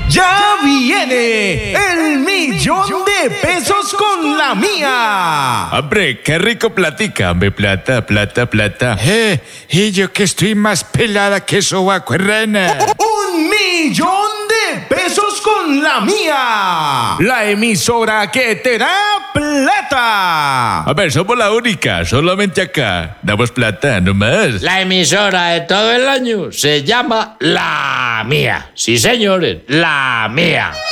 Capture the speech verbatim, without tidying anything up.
Ya viene el millón de pesos con la mía. Hombre, qué rico platica, hombre, plata, plata, plata. Eh, y yo que estoy más pelada que sobacuerrana. Un millón de pesos con la mía. La emisora que te da plata. A ver, somos la única, solamente acá. Damos plata, no más. La emisora de todo el año se llama La Mía. Sí, señores, La Mía.